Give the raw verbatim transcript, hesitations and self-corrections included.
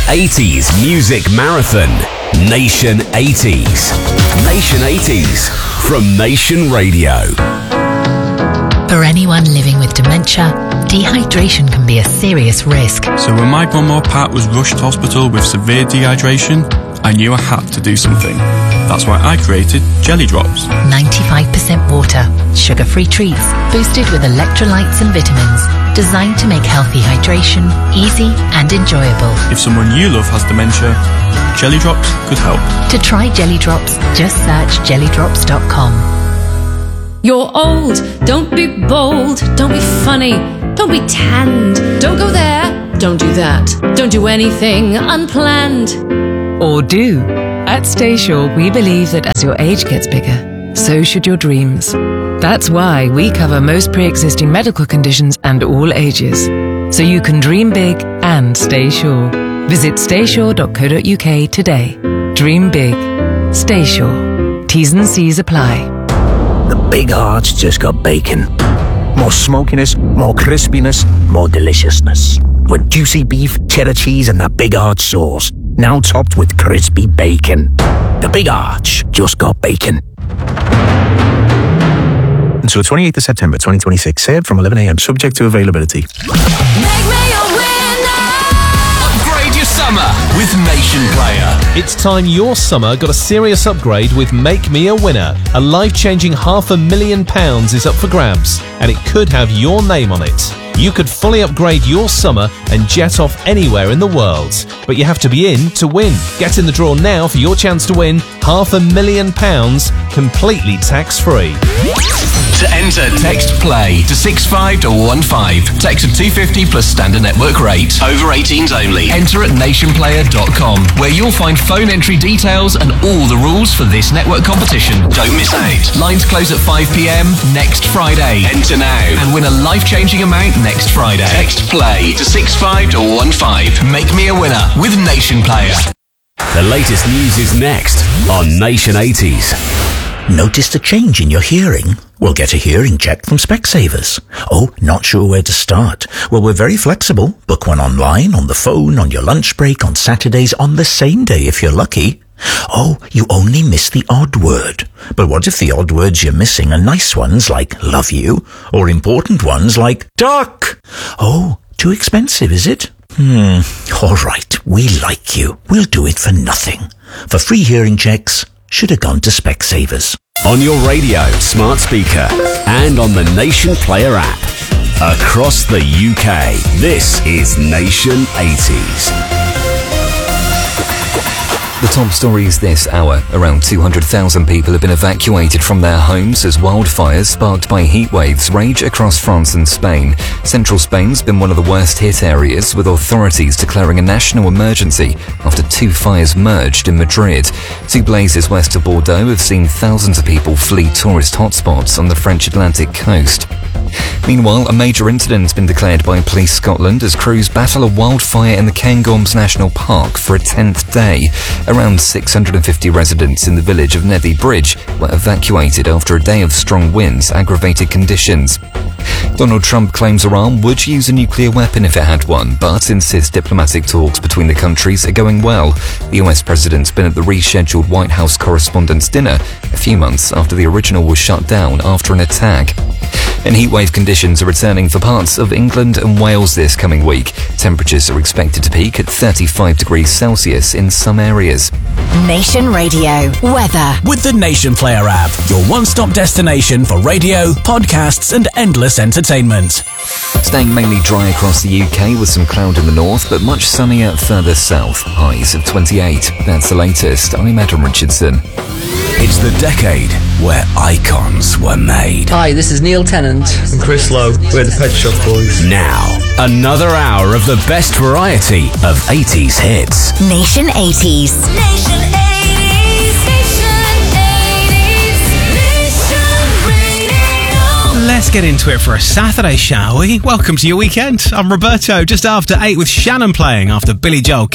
eighties Music Marathon. Nation eighties. Nation eighties from Nation Radio. For anyone living with dementia, dehydration can be a serious risk. So when my mum or Pat was rushed to hospital with severe dehydration, I knew I had to do something. That's why I created Jelly Drops. ninety-five percent water, sugar-free treats, boosted with electrolytes and vitamins, designed to make healthy hydration easy and enjoyable. If someone you love has dementia, Jelly Drops could help. To try Jelly Drops, just search jelly drops dot com. You're old, don't be bold, don't be funny, don't be tanned, don't go there, don't do that, don't do anything unplanned. Or do. At Staysure, we believe that as your age gets bigger, so should your dreams. That's why we cover most pre-existing medical conditions and all ages. So you can dream big and stay sure. Visit staysure dot co dot uk today. Dream big. Staysure. T's and C's apply. The Big Heart's just got bacon. More smokiness, more crispiness, more deliciousness. With juicy beef, cheddar cheese and that Big Heart sauce. Now topped with crispy bacon. The Big Arch just got bacon. Until the twenty-eighth of September twenty twenty-six, served from eleven a m, subject to availability. Upgrade your summer with Nation Player. It's time your summer got a serious upgrade with Make Me a Winner. A life-changing half a million pounds is up for grabs, and it could have your name on it. You could fully upgrade your summer and jet off anywhere in the world. But you have to be in to win. Get in the draw now for your chance to win half a million pounds completely tax-free. To enter, text PLAY to six five one one five. Text of two fifty plus standard network rate. Over eighteens only. Enter at nation player dot com, where you'll find phone entry details and all the rules for this network competition. Don't miss out. Lines close at five p m next Friday. Enter now and win a life-changing amount next Friday. Text PLAY to six five one one five. Make me a winner with Nation Player. The latest news is next on Nation eighties. Noticed a change in your hearing? Well, get a hearing check from Specsavers. Oh, not sure where to start? Well, we're very flexible. Book one online, on the phone, on your lunch break, on Saturdays, on the same day if you're lucky. Oh, you only miss the odd word. But what if the odd words you're missing are nice ones like love you, or important ones like duck? Oh, too expensive, is it? Hmm, all right, we like you. We'll do it for nothing. For free hearing checks, should have gone to Specsavers. On your radio, smart speaker, and on the Nation Player app. Across the U K, this is Nation eighties. The top stories this hour. Around two hundred thousand people have been evacuated from their homes as wildfires sparked by heat waves rage across France and Spain. Central Spain's been one of the worst hit areas, with authorities declaring a national emergency after two fires merged in Madrid. Two blazes west of Bordeaux have seen thousands of people flee tourist hotspots on the French Atlantic coast. Meanwhile, a major incident has been declared by Police Scotland as crews battle a wildfire in the Cairngorms National Park for a tenth day. Around six hundred fifty residents in the village of Nethy Bridge were evacuated after a day of strong winds aggravated conditions. Donald Trump claims Iran would use a nuclear weapon if it had one, but insists diplomatic talks between the countries are going well. The U S president's been at the rescheduled White House Correspondents' Dinner a few months after the original was shut down after an attack. And heatwave conditions are returning for parts of England and Wales this coming week. Temperatures are expected to peak at thirty-five degrees Celsius in some areas. Nation Radio weather with the Nation Player app, your one-stop destination for radio, podcasts, and endless entertainment. Staying mainly dry across the U K with some cloud in the north, but much sunnier further south. Highs of twenty-eight. That's the latest. I'm Adam Richardson. It's the decade where icons were made. Hi, this is Neil Tennant and Chris Lowe. We're the Pet Shop Boys. Now, another hour of the best variety of eighties hits. Nation eighties. Nation eighties. Nation eighties. Nation Radio. Let's get into it for a Saturday, shall we? Welcome to your weekend. I'm Roberto, just after eight with Shannon playing after Billy Joel.